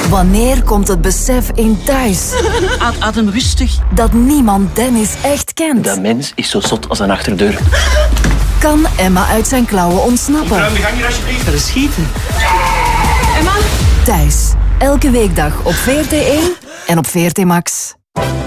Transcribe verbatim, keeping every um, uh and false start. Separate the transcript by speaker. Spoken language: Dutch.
Speaker 1: Wanneer komt het besef in thuis?
Speaker 2: Adem rustig.
Speaker 1: Dat niemand Dennis echt kent.
Speaker 3: Dat mens is zo zot als een achterdeur.
Speaker 1: Kan Emma uit zijn klauwen ontsnappen?
Speaker 3: Ruim de gang hier alsjeblieft.
Speaker 2: Verschieten. Emma?
Speaker 1: Thuis. Elke weekdag op V R T één en op V R T Max.